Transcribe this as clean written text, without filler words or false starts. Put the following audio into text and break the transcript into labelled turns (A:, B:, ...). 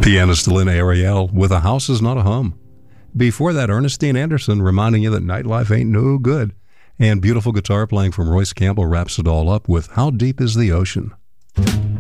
A: Pianist Lynn Ariel with A House Is Not a Hum. Before that, Ernestine Anderson reminding you that nightlife ain't no good. And beautiful guitar playing from Royce Campbell wraps it all up with How Deep is the Ocean?